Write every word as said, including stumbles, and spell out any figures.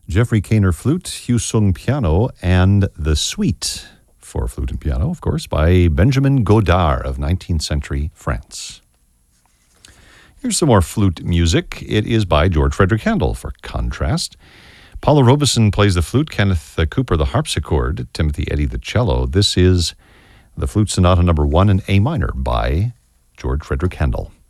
Jeffrey Kaner flute, Hugh Sung piano, and The Suite for flute and piano, of course, by Benjamin Godard of nineteenth century France. Here's some more flute music. It is by George Frederick Handel, for contrast. Paula Robeson plays the flute, Kenneth Cooper the harpsichord, Timothy Eddy the cello. This is the Flute Sonata number one in A minor by George Frederick Handel.